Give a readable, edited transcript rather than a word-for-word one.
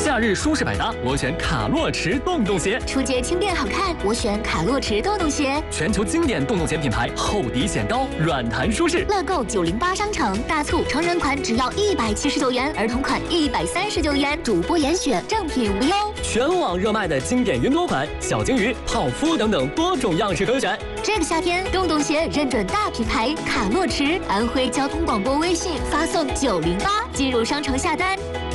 假日舒适百搭，我选卡洛驰洞洞鞋。 出街轻便好看，我选卡洛驰洞洞鞋。 全球经典洞洞鞋品牌，厚底显高，软弹舒适。 乐购908商城大促，成人款只要179元，儿童款139元，主播严选，正品无忧。 全网热卖的经典云朵款、小鲸鱼、泡芙等等多种样式可选。 这个夏天，洞洞鞋认准大品牌卡洛驰，安徽交通广播微信发送908进入商城下单。